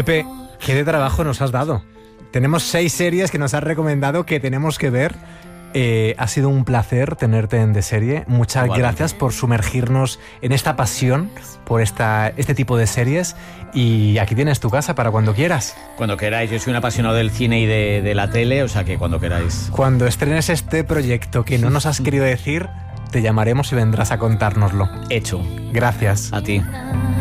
Pepe, ¿qué de trabajo nos has dado? Tenemos 6 series que nos has recomendado que tenemos que ver. Ha sido un placer tenerte en De Serie. Muchas gracias por sumergirnos en esta pasión por este tipo de series. Y aquí tienes tu casa para cuando quieras. Cuando queráis. Yo soy un apasionado del cine y de la tele, o sea que cuando queráis. Cuando estrenes este proyecto que no nos has querido decir, te llamaremos y vendrás a contárnoslo. Hecho. Gracias. A ti.